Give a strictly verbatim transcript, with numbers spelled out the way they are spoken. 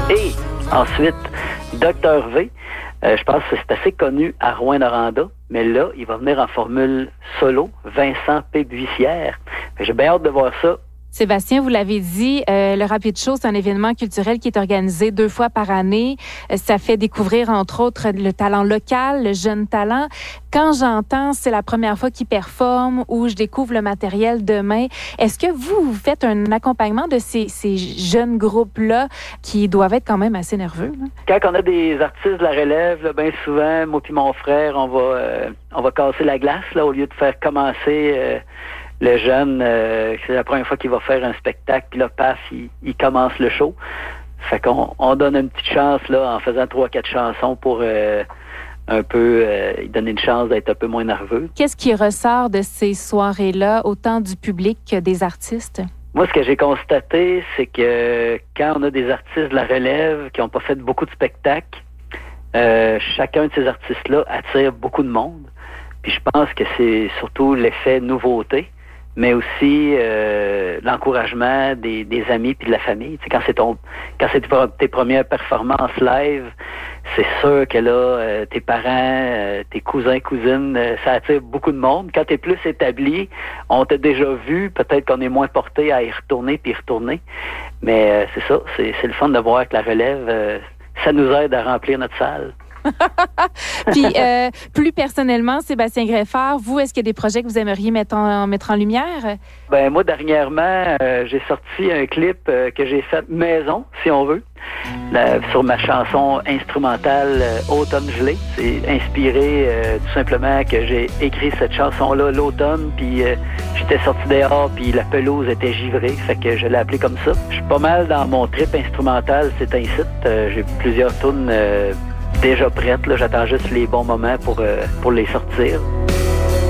Et ensuite, Docteur V, euh, je pense que c'est assez connu à Rouyn-Noranda, mais là, il va venir en formule solo, Vincent Pébuissière. J'ai bien hâte de voir ça. Sébastien, vous l'avez dit, euh, le Rapid Show, c'est un événement culturel qui est organisé deux fois par année. Euh, ça fait découvrir, entre autres, le talent local, le jeune talent. Quand j'entends, c'est la première fois qu'ils performent ou je découvre le matériel demain, est-ce que vous, vous faites un accompagnement de ces, ces jeunes groupes-là qui doivent être quand même assez nerveux? Là? Quand on a des artistes de la relève, là, bien souvent, moi et mon frère, on va, euh, on va casser la glace là, au lieu de faire commencer... Euh, le jeune, euh, c'est la première fois qu'il va faire un spectacle, puis là, paf, il, il commence le show. Fait qu'on on donne une petite chance là en faisant trois, quatre chansons pour euh, un peu euh, lui donner une chance d'être un peu moins nerveux. Qu'est-ce qui ressort de ces soirées-là, autant du public que des artistes? Moi, ce que j'ai constaté, c'est que quand on a des artistes de la relève qui n'ont pas fait beaucoup de spectacles, euh, chacun de ces artistes-là attire beaucoup de monde. Puis je pense que c'est surtout l'effet nouveauté, mais aussi euh, l'encouragement des, des amis puis de la famille. Tu sais, quand c'est ton, quand c'est tes premières performances live, c'est sûr que là, euh, tes parents, euh, tes cousins, cousines, euh, ça attire beaucoup de monde. Quand t'es plus établi, on t'a déjà vu, peut-être qu'on est moins porté à y retourner puis y retourner. Mais euh, c'est ça, c'est, c'est le fun de voir que la relève, euh, ça nous aide à remplir notre salle. Puis, euh, plus personnellement, Sébastien Greffard, vous, est-ce qu'il y a des projets que vous aimeriez mettre en, mettre en lumière? Ben moi, dernièrement, euh, j'ai sorti un clip euh, que j'ai fait maison, si on veut, là, sur ma chanson instrumentale euh, Automne gelé. C'est inspiré euh, tout simplement que j'ai écrit cette chanson-là l'automne, puis euh, j'étais sorti dehors, puis la pelouse était givrée, fait que je l'ai appelée comme ça. Je suis pas mal dans mon trip instrumental, c'est un site. Euh, j'ai plusieurs tunes euh, déjà prêtes, là, j'attends juste les bons moments pour, euh, pour les sortir.